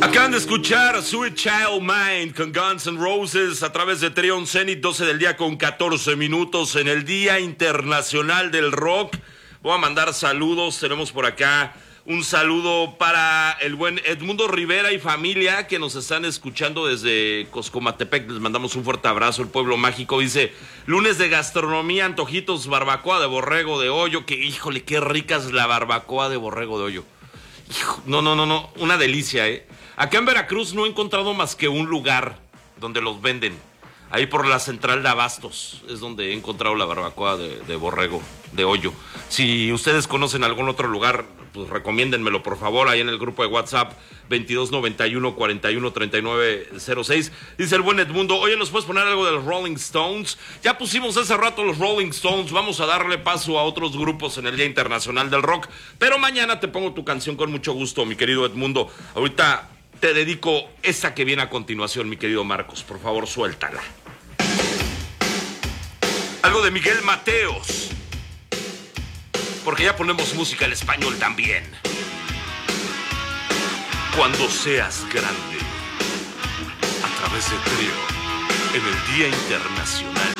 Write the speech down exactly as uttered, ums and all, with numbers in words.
Acaban de escuchar Sweet Child Mine con Guns N' Roses a través de Trion Zenith, doce del día con catorce minutos en el Día Internacional del Rock. Voy a mandar saludos, tenemos por acá un saludo para el buen Edmundo Rivera y familia que nos están escuchando desde Coscomatepec. Les mandamos un fuerte abrazo, el pueblo mágico. Dice, lunes de gastronomía, antojitos, barbacoa de borrego de hoyo. Que híjole, qué rica es la barbacoa de borrego de hoyo. Hijo, no, no, no, no, una delicia, ¿eh? Acá en Veracruz no he encontrado más que un lugar donde los venden. Ahí por la central de Abastos es donde he encontrado la barbacoa de, de borrego, de hoyo. Si ustedes conocen algún otro lugar, pues recomiéndenmelo, por favor, ahí en el grupo de WhatsApp veintidós noventa y uno cuarenta y uno treinta y nueve cero seis. Dice el buen Edmundo, oye, ¿nos puedes poner algo de los Rolling Stones? Ya pusimos hace rato los Rolling Stones, vamos a darle paso a otros grupos en el Día Internacional del Rock, pero mañana te pongo tu canción con mucho gusto, mi querido Edmundo. Ahorita te dedico esta que viene a continuación, mi querido Marcos, por favor, suéltala. Algo de Miguel Mateos, porque ya ponemos música en español también. Cuando seas grande, a través de Trio, en el Día Internacional